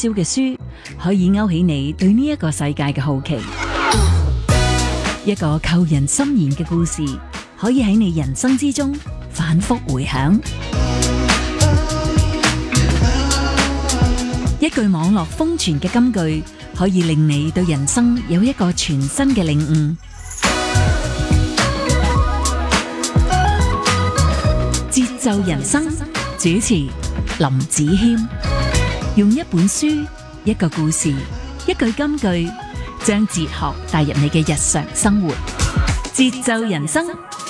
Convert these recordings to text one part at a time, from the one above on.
銷嘅書，可以勾起你對呢一個世界嘅好奇。一個扣人心弦嘅故事，可以喺你人生之中反覆回響。一句網絡瘋傳嘅金句，可以令你對人生有一個全新嘅領悟。節奏人生，主持林子謙，用一本書、一個故事、一句金句，將哲學帶入你嘅日常生活。節奏人生，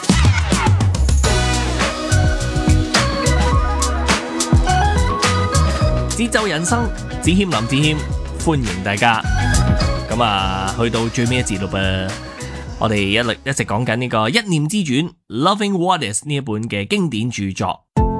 節奏人生，子謙林子謙，歡迎大家。咁啊，去到最尾一節咯噃，我哋一直講緊呢個《一念之轉》Loving Waters 呢一本嘅經典著作。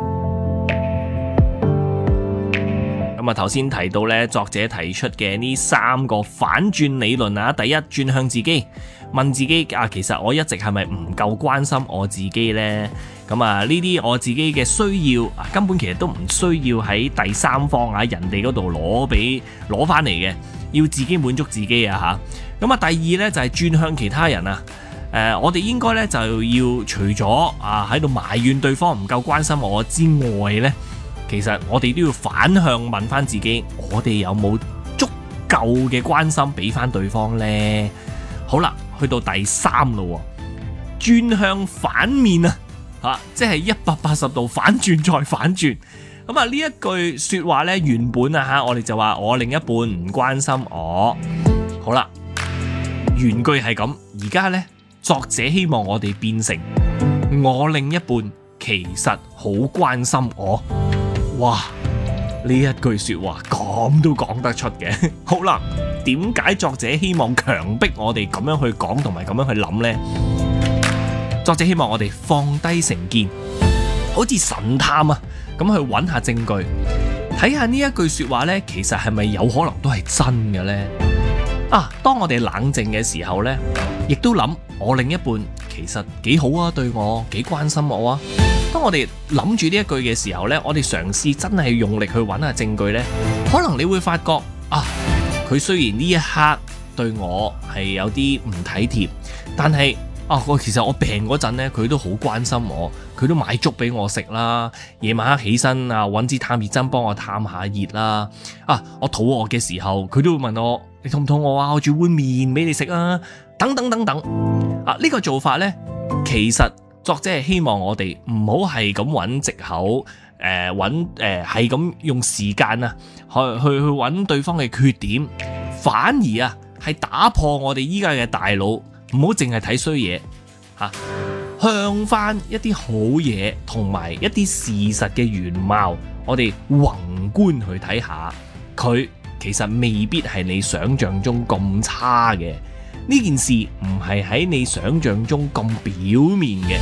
咁啊，頭先提到咧，作者提出嘅呢3個反轉理論啊，第一，轉向自己，問自己啊，其實我一直係咪唔夠關心我自己呢？咁啊，呢啲我自己嘅需要啊，根本其實都唔需要喺第三方啊，人哋嗰度攞翻嚟嘅，要自己滿足自己啊吓。咁啊，第二呢，就係轉向其他人啊。我哋應該呢，就要除咗啊喺度埋怨對方唔夠關心我之外呢，其實我哋都要反向問翻自己，我哋有冇足夠嘅關心俾翻對方呢？好啦，去到第3咯，轉向反面啊，即係180度反轉再反轉。咁啊，呢一句說話呢，原本啊我哋就話我另一半唔關心我。好啦，原句係咁，而家呢，作者希望我哋變成我另一半其實好關心我。哇！呢一句說話咁都講得出嘅。好啦，點解作者希望強迫我哋咁樣去講同埋咁樣去諗呢？作者希望我哋放低成見，好似神探啊咁去揾下證據，睇下呢一句說話呢，其實係咪有可能都係真嘅呢？啊！當我哋冷靜嘅時候呢，亦都諗我另一半其實幾好啊，對我幾關心我啊。當我哋諗住呢一句嘅時候呢，我哋嘗試真係用力去揾下證據呢，可能你會發覺啊，佢雖然呢一刻對我係有啲唔體貼，但係其實我病嗰陣呢，佢都好關心我，佢都買粥俾我食啦，夜晚黑起身啊，揾支探熱針幫我探下熱啦。我肚餓嘅時候，佢都會問我，你肚唔肚餓啊？我煮碗麵俾你食啊，等等等等。呢個做法呢，其實作者係希望我哋唔好係咁揾藉口，係咁用時間啊，去揾對方嘅缺點，反而啊係打破我哋依家嘅大腦，唔好淨係睇衰嘢，向翻一啲好嘢同埋一啲事實嘅原貌，我哋宏觀去睇下，佢其實未必係你想象中咁差嘅。呢件事唔係喺你想象中咁表面嘅。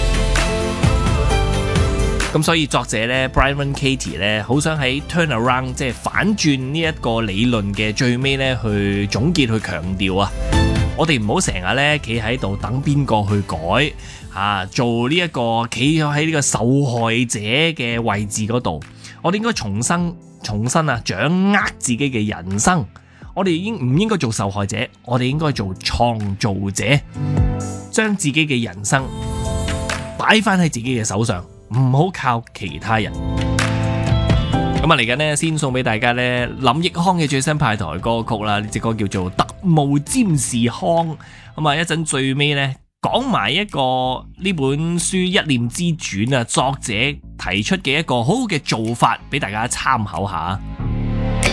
咁所以作者呢 Byron Katie 呢，好想喺 turnaround 即係反轉呢一個理論嘅最尾呢，去總結去強調啊，我哋唔好成日呢企喺度等邊個去改做呢一個企喺呢個受害者嘅位置嗰度，我哋應該重新掌握自己嘅人生。我哋唔應該做受害者，我哋應該做創造者，將自己嘅人生擺翻喺自己嘅手上，唔好靠其他人。咁嚟緊呢，先送俾大家呢林奕匡嘅最新派台歌曲啦，呢隻歌叫做《特務占士康》。一陣最尾呢，講埋一個呢本書一念之轉作者提出嘅一個好好嘅做法俾大家參考下。